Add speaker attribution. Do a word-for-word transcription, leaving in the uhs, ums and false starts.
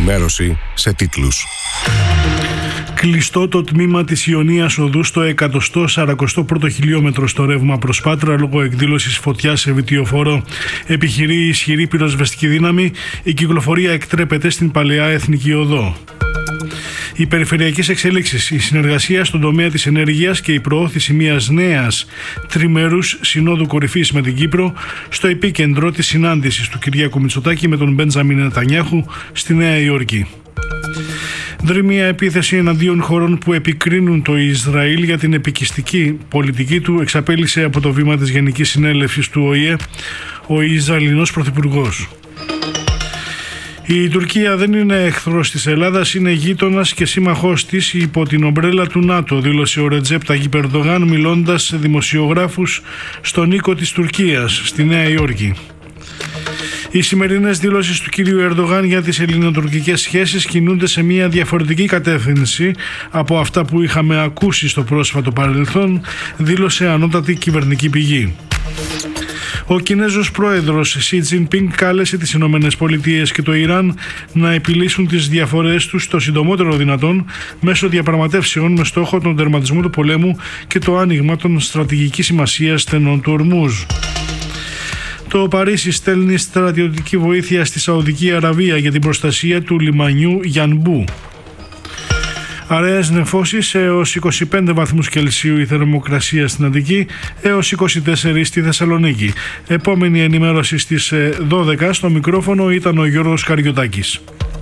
Speaker 1: ενημέρωση σε τίτλους.
Speaker 2: Κλειστό το τμήμα της Ιωνίας Οδού στο εκατόν σαράντα πρώτο χιλιόμετρο στο ρεύμα προς Πάτρα λόγω εκδήλωσης φωτιάς σε βιτιοφόρο. Επιχειρεί ισχυρή πυροσβεστική δύναμη. Η κυκλοφορία εκτρέπεται στην Παλαιά Εθνική Οδό. Οι περιφερειακές εξέλιξεις, η συνεργασία στον τομέα της ενέργειας και η προώθηση μιας νέας τριμερούς συνόδου κορυφής με την Κύπρο στο επίκεντρο της συνάντησης του Κυριάκου Μητσοτάκη με τον Μπέντζαμιν Νετανιάχου στη Νέα Υόρκη. Δρυμία επίθεση εναντίον χωρών που επικρίνουν το Ισραήλ για την επικιστική πολιτική του εξαπέλυσε από το βήμα της Γενικής Συνέλευσης του Ο Η Ε ο Ισραηλινός Πρωθυπουργός. Η Τουρκία δεν είναι εχθρός της Ελλάδας, είναι γείτονας και σύμμαχός της υπό την ομπρέλα του ΝΑΤΟ, δήλωσε ο Ρετζέπ Ταγιπ Ερντογάν μιλώντας σε δημοσιογράφους στον οίκο της Τουρκίας στη Νέα Υόρκη. Οι σημερινές δηλώσεις του κυρίου Ερντογάν για τις ελληνοτουρκικές σχέσεις κινούνται σε μια διαφορετική κατεύθυνση από αυτά που είχαμε ακούσει στο πρόσφατο παρελθόν, δήλωσε ανώτατη κυβερνητική πηγή. Ο Κινέζος πρόεδρος Σι Τζινπίνγκ κάλεσε τις Ηνωμένες Πολιτείες και το Ιράν να επιλύσουν τις διαφορές τους το συντομότερο δυνατόν μέσω διαπραγματεύσεων με στόχο τον τερματισμό του πολέμου και το άνοιγμα των στρατηγικής σημασίας στενών του Ορμούζ. Το Παρίσι στέλνει στρατιωτική βοήθεια στη Σαουδική Αραβία για την προστασία του λιμανιού Γιανμπού. Αραιές νεφώσεις έως είκοσι πέντε βαθμούς Κελσίου η θερμοκρασία στην Αττική έως είκοσι τέσσερα στη Θεσσαλονίκη. Επόμενη ενημέρωση στις δώδεκα. Στο μικρόφωνο ήταν ο Γιώργος Καριωτάκης.